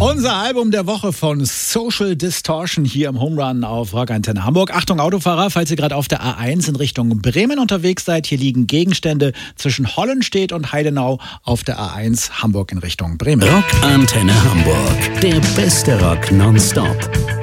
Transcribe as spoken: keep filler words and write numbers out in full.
Unser Album der Woche von Social Distortion hier im Home Run auf Rock Antenne Hamburg. Achtung Autofahrer, falls ihr gerade auf der A eins in Richtung Bremen unterwegs seid, hier liegen Gegenstände zwischen Hollenstedt und Heidenau auf der A eins Hamburg in Richtung Bremen. Rock Antenne Hamburg, der beste Rock nonstop.